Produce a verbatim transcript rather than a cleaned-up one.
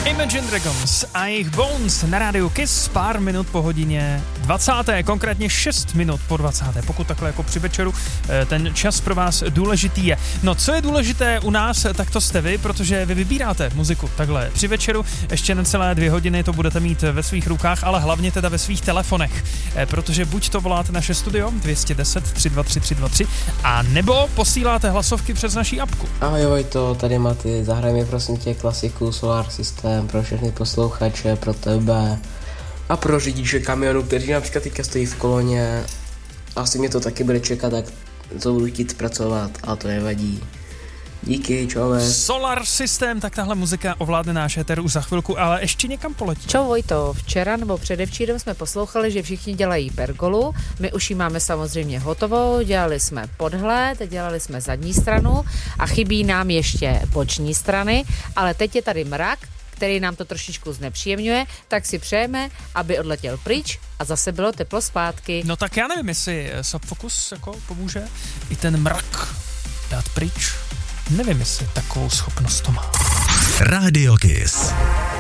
Imagine Dragons a jejich Bones na rádiu Kiss, pár minut po hodině dvacáté, konkrétně šest minut po dvacáté, pokud takhle jako při večeru ten čas pro vás důležitý je. No, co je důležité u nás, tak to jste vy, protože vy vybíráte muziku takhle při večeru, ještě necelé dvě hodiny to budete mít ve svých rukách, ale hlavně teda ve svých telefonech, protože buď to voláte naše studio dvě stě deset tři dva tři tři dva tři a nebo posíláte hlasovky přes naší apku. Ahoj Vojto, tady Maty, zahraj mi prosím tě klasiku Solar System pro všechny posluchače, pro tebe a pro řidiče kamionu, kteří například teďka stojí v koloně. Asi mě to taky bude čekat, tak to budu chtít zpracovat, ale to nevadí. Díky, čauve. Solar System, tak tahle muzika ovládne náš éter už za chvilku, ale ještě někam poletí. Čau Vojto, včera nebo předevčírem jsme poslouchali, že všichni dělají pergolu, my už ji máme samozřejmě hotovou, dělali jsme podhled, dělali jsme zadní stranu a chybí nám ještě boční strany, ale teď je tady mrak, který nám to trošičku znepříjemňuje, tak si přejeme, aby odletěl pryč a zase bylo teplo zpátky. No tak já nevím, jestli Subfocus jako pomůže i ten mrak dát pryč. Nevím, jestli takovou schopnost to má. Radio Kiss.